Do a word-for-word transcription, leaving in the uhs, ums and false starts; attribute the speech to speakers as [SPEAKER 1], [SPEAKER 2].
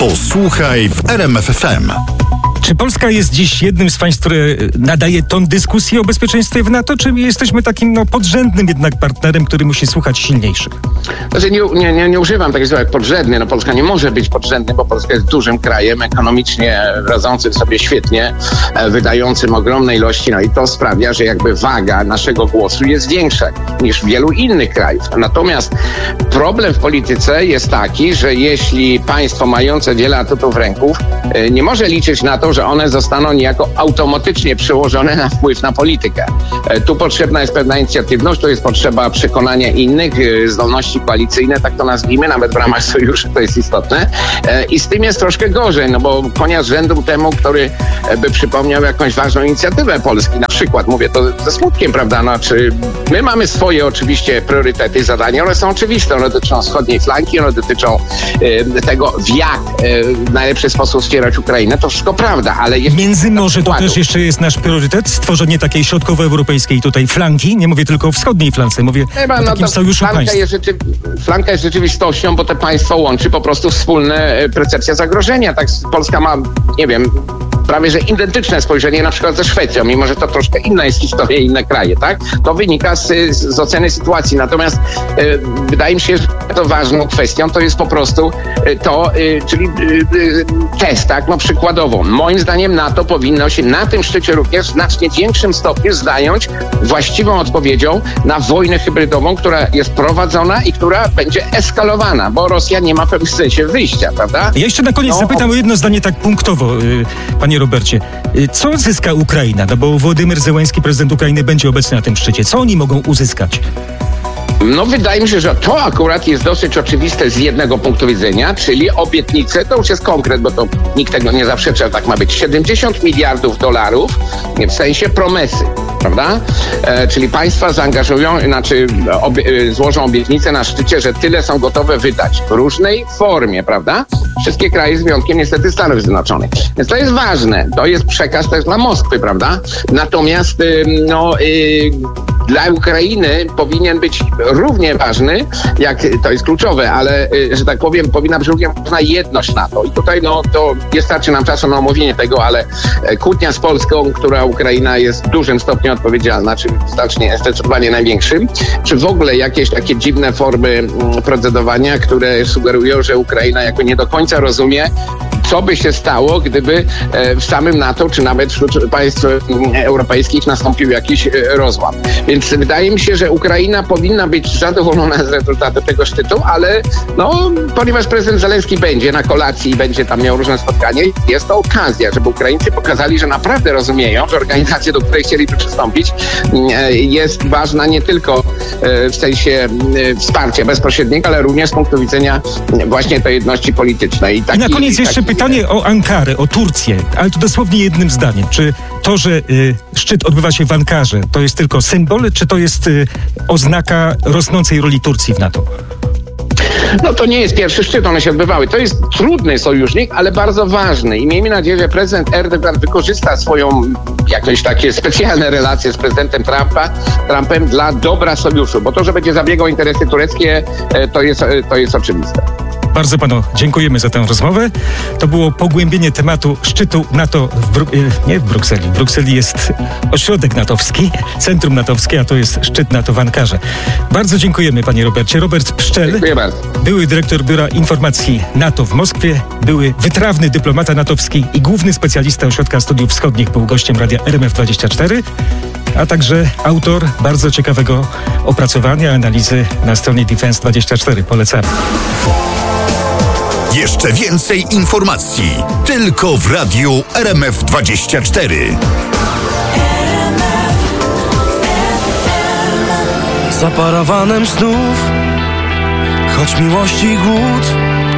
[SPEAKER 1] Posłuchaj w R M F F M.
[SPEAKER 2] Czy Polska jest dziś jednym z państw, które nadaje ton dyskusji o bezpieczeństwie w NATO, czy jesteśmy takim no, podrzędnym jednak partnerem, który musi słuchać silniejszych?
[SPEAKER 3] Znaczy nie, nie, nie, nie używam takich słów jak podrzędny. No Polska nie może być podrzędny, bo Polska jest dużym krajem, ekonomicznie radzącym sobie świetnie, wydającym ogromne ilości. No i to sprawia, że jakby waga naszego głosu jest większa niż w wielu innych krajów. Natomiast problem w polityce jest taki, że jeśli państwo mające wiele atutów w ręku nie może liczyć na to, że one zostaną niejako automatycznie przełożone na wpływ na politykę. Tu potrzebna jest pewna inicjatywność, tu jest potrzeba przekonania innych, zdolności koalicyjne, tak to nazwijmy, nawet w ramach sojuszu to jest istotne. I z tym jest troszkę gorzej, no bo konia z rzędu temu, który by przypomniał jakąś ważną inicjatywę Polski. Na przykład, mówię to ze smutkiem, prawda, no, czy my mamy swoje oczywiście priorytety i zadania, one są oczywiste, one dotyczą wschodniej flanki, one dotyczą y, tego, w jak y, w najlepszy sposób wspierać Ukrainę, to wszystko prawda, ale...
[SPEAKER 2] Międzymorze to też jeszcze jest nasz priorytet, stworzenie takiej środkowoeuropejskiej tutaj flanki, nie mówię tylko o wschodniej flance, mówię Chyba, o takim no sojuszu
[SPEAKER 3] flanka
[SPEAKER 2] państw.
[SPEAKER 3] Jest rzeczy, flanka jest rzeczywistością, bo te państwa łączy po prostu wspólne percepcja zagrożenia. Tak, Polska ma, nie wiem, prawie że identyczne spojrzenie na przykład ze Szwecją, mimo że to troszkę inna jest historia i inne kraje, tak? To wynika z, z oceny sytuacji. Natomiast e, wydaje mi się, że to ważną kwestią to jest po prostu e, to, e, czyli e, e, test, tak? No przykładowo. Moim zdaniem NATO powinno się na tym szczycie również w znacznie większym stopniu zająć właściwą odpowiedzią na wojnę hybrydową, która jest prowadzona i która będzie eskalowana, bo Rosja nie ma w pewnym sensie wyjścia, prawda?
[SPEAKER 2] Ja jeszcze na koniec
[SPEAKER 3] no,
[SPEAKER 2] zapytam o jedno zdanie tak punktowo, yy, panie Robercie. Yy, co zyska Ukraina? No bo Władimir Zełenski, prezydent Ukrainy, będzie obecny na tym szczycie. Co oni mogą uzyskać?
[SPEAKER 3] No wydaje mi się, że to akurat jest dosyć oczywiste z jednego punktu widzenia, czyli obietnice, to już jest konkret, bo to nikt tego nie zaprzecza, tak ma być, siedemdziesiąt miliardów dolarów w sensie promesy, prawda? E, czyli państwa zaangażują, znaczy obie, złożą obietnicę na szczycie, że tyle są gotowe wydać w różnej formie, prawda? Wszystkie kraje z wyjątkiem niestety Stanów Zjednoczonych. Więc to jest ważne, to jest przekaz też dla Moskwy, prawda? Natomiast y, no... Y, dla Ukrainy powinien być równie ważny, jak to jest kluczowe, ale, że tak powiem, powinna być równie ważna jedność NATO. I tutaj, no, to nie starczy nam czasu na omówienie tego, ale kłótnia z Polską, która Ukraina jest w dużym stopniu odpowiedzialna, czy znacznie, zdecydowanie największym, czy w ogóle jakieś takie dziwne formy procedowania, które sugerują, że Ukraina jako nie do końca rozumie, co by się stało, gdyby w samym NATO, czy nawet wśród państw europejskich nastąpił jakiś rozłam. Więc wydaje mi się, że Ukraina powinna być zadowolona z rezultatu tego szczytu, ale no, ponieważ prezydent Zełenski będzie na kolacji i będzie tam miał różne spotkanie, jest to okazja, żeby Ukraińcy pokazali, że naprawdę rozumieją, że organizacja, do której chcieliby przystąpić, jest ważna nie tylko w sensie wsparcia bezpośredniego, ale również z punktu widzenia właśnie tej jedności politycznej. I, taki,
[SPEAKER 2] I na koniec jeszcze taki... pytanie o Ankarę, o Turcję, ale to dosłownie jednym zdaniem. Czy to, że y, szczyt odbywa się w Ankarze, to jest tylko symbol, czy to jest y, oznaka rosnącej roli Turcji w NATO?
[SPEAKER 3] No to nie jest pierwszy szczyt, one się odbywały. To jest trudny sojusznik, ale bardzo ważny. I miejmy nadzieję, że prezydent Erdogan wykorzysta swoją jakieś takie specjalne relacje z prezydentem Trumpa, Trumpem dla dobra sojuszu. Bo to, że będzie zabiegał o interesy tureckie, to jest, to jest oczywiste.
[SPEAKER 2] Bardzo panu dziękujemy za tę rozmowę. To było pogłębienie tematu szczytu NATO w Bru- nie w Brukseli. W Brukseli jest ośrodek natowski, centrum natowskie, a to jest szczyt NATO w Ankarze. Bardzo dziękujemy, panie Robercie. Robert Pszczel,
[SPEAKER 3] Dziękuję bardzo.
[SPEAKER 2] Były dyrektor Biura Informacji NATO w Moskwie, były wytrawny dyplomata natowski i główny specjalista Ośrodka Studiów Wschodnich, był gościem radia R M F dwadzieścia cztery, a także autor bardzo ciekawego opracowania, analizy na stronie Defense dwadzieścia cztery. Polecam.
[SPEAKER 1] Jeszcze więcej informacji tylko w radiu R M F dwadzieścia cztery.
[SPEAKER 4] Za parawanem snów, choć miłości głód,